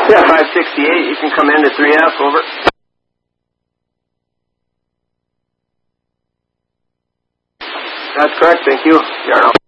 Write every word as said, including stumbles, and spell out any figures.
Yeah, five sixty-eight, you can come in to three F, over. That's correct, thank you. Yarnow.